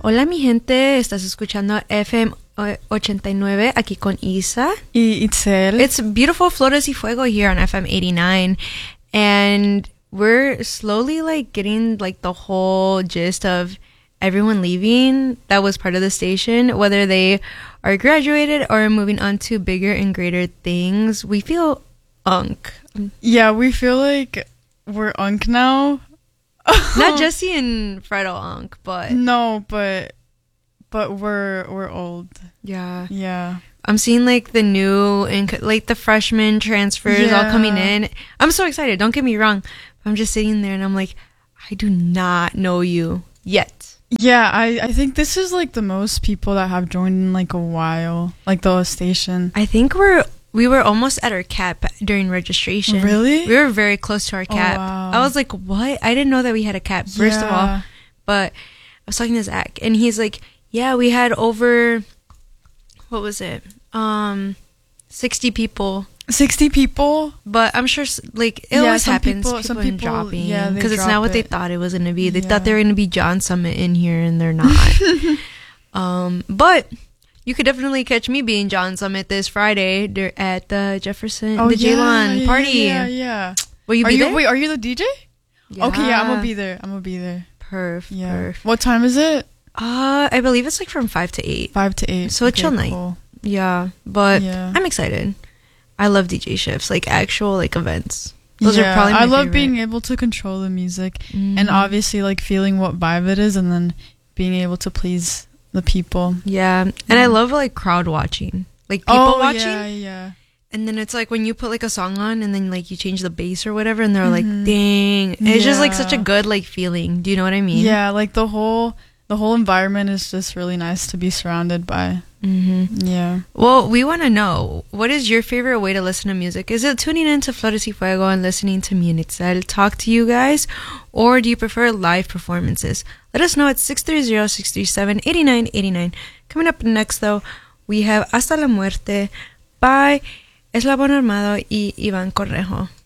Hola mi gente, estás escuchando FM 89 aquí con Isa y Itzel. It's beautiful Flores y Fuego here on FM 89, and we're slowly like getting like the whole gist of everyone leaving that was part of the station, whether they are graduated or moving on to bigger and greater things. We feel unk. Yeah, we feel like we're unk now. Not Jesse and Fredo unk, but no, but we're old. Yeah. I'm seeing like the new and like the freshman transfers all coming in. I'm so excited. Don't get me wrong. I'm just sitting there and I'm like, I do not know you yet. Yeah, I think this is like the most people that have joined in like a while, like the station. I think we were almost at our cap during registration. Really? We were very close to our cap. Oh, wow. I was like, what? I didn't know that we had a cap, first of all. But I was talking to Zach, and he's like, yeah, we had over, what was it? 60 people. 60 people? But I'm sure, like, it always happens. Some people dropping. Yeah, because it's not what they thought it was going to be. They thought they were going to be John Summit in here, and they're not. But you could definitely catch me being John Summit this Friday at the Jefferson, the Jalon party. Yeah. Will you be there? Wait, are you the DJ? Yeah. Okay, yeah, I'm gonna be there. Perf. What time is it? I believe it's like from 5 to 8. 5 to 8. So a chill night. Cool. Yeah, but I'm excited. I love DJ shifts, like actual like events. Those are probably my I love favorite. being able to control the music and obviously like feeling what vibe it is and then being able to please the people. Yeah, and I love like crowd watching, like people watching. Yeah. And then it's like when you put like a song on and then like you change the bass or whatever and they're like, dang. It's just like such a good like feeling. Do you know what I mean? Yeah, like the whole environment is just really nice to be surrounded by. Yeah. Well, we want to know, what is your favorite way to listen to music? Is it tuning into Flores y Fuego and listening to me and Itzel talk to you guys? Or do you prefer live performances? Let us know at 630-637-8989. Coming up next, though, we have Hasta la Muerte by Eslabón Armado y Iván Correjo.